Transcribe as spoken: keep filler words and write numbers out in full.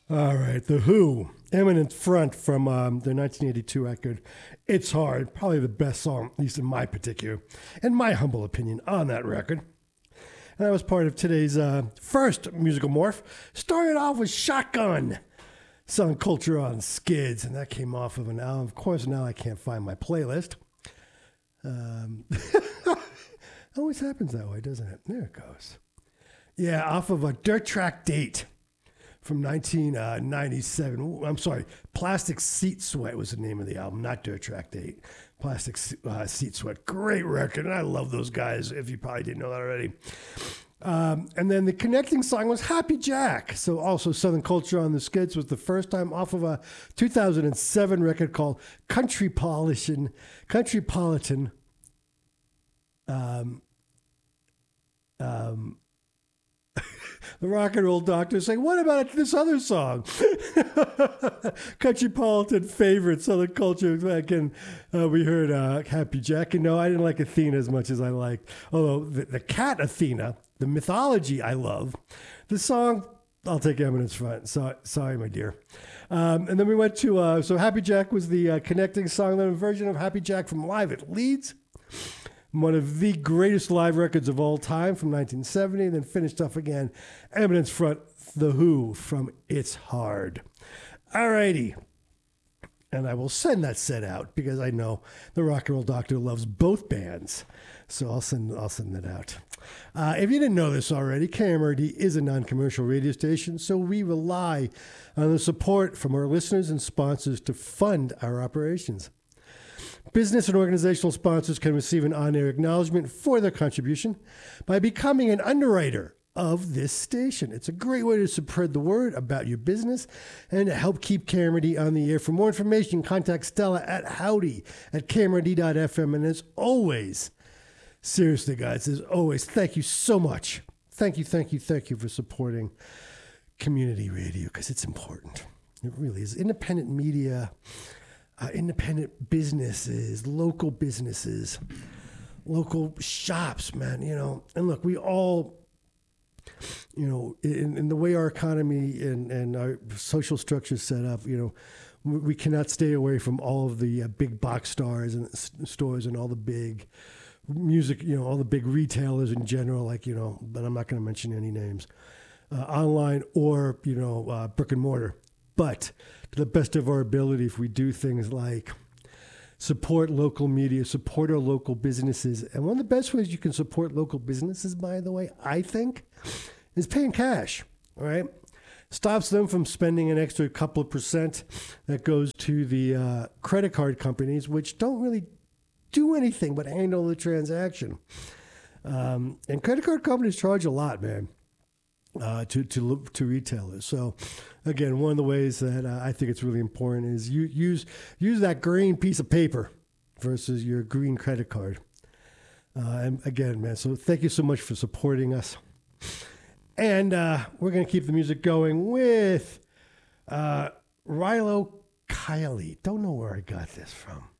All right, The Who, Eminent Front from um, their nineteen eighty-two record. It's Hard, probably the best song, at least in my particular, in my humble opinion, on that record. And that was part of today's uh, first musical morph. Started off with Shotgun, Southern Culture on Skids, and that came off of an album. Of course, now I can't find my playlist. Um, always happens that way, doesn't it? There it goes. Yeah, off of a Dirt Track Date from nineteen ninety-seven. I'm sorry, Plastic Seat Sweat was the name of the album, not Dirt Track Date. Plastic uh, Seat Sweat. Great record, and I love those guys, if you probably didn't know that already. Um, and then the connecting song was Happy Jack. So also Southern Culture on the Skids was the first time off of a two thousand seven record called Country Politan. Country Politan. Um, um, the rock and roll doctor saying, what about this other song? Country Politan favorite, Southern Culture. Again, uh, we heard uh, Happy Jack. And no, I didn't like Athena as much as I liked. Although the, the cat Athena, the mythology I love. The song, I'll take Eminence Front. So, sorry, my dear. Um, and then we went to, uh, so Happy Jack was the uh, connecting song, then a version of Happy Jack from Live at Leeds. One of the greatest live records of all time from nineteen seventy, and then finished off again, Eminence Front, The Who from It's Hard. All righty. And I will send that set out because I know the rock and roll doctor loves both bands. So I'll send I'll send that out. Uh, if you didn't know this already, K M R D is a non-commercial radio station, so we rely on the support from our listeners and sponsors to fund our operations. Business and organizational sponsors can receive an on-air acknowledgement for their contribution by becoming an underwriter of this station. It's a great way to spread the word about your business and to help keep K M R D on the air. For more information, contact Stella at howdy at K M R D dot F M. And as always, seriously, guys, as always, thank you so much. Thank you, thank you, thank you for supporting community radio because it's important. It really is. Independent media, uh, independent businesses, local businesses, local shops, man, you know. And look, we all, you know, in, in the way our economy and, and our social structure is set up, you know, we, we cannot stay away from all of the uh, big box stores and s- stores and all the big music, you know, all the big retailers in general, like, you know, but I'm not going to mention any names, uh, online or, you know, uh, brick and mortar. But to the best of our ability, if we do things like support local media, support our local businesses. And one of the best ways you can support local businesses, by the way, I think, is paying cash, all right? Stops them from spending an extra couple of percent that goes to the uh, credit card companies, which don't really do anything but handle the transaction. Um, and credit card companies charge a lot, man, uh, to, to, to retailers. So, again, one of the ways that uh, I think it's really important is you use use that green piece of paper versus your green credit card. Uh, and again, man, so thank you so much for supporting us. And uh, we're going to keep the music going with uh, Rilo Kiley. Don't know where I got this from.